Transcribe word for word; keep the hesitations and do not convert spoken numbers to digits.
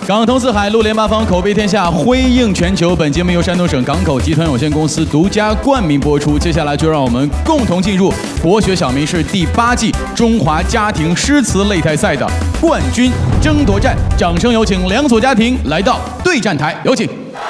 港通四海，陆联八方，口碑天下，辉映全球。本节目由山东省港口集团有限公司独家冠名播出。接下来就让我们共同进入国学小名士第八季中华家庭诗词擂台赛的冠军争夺战。掌声有请两组家庭来到对战台，有请。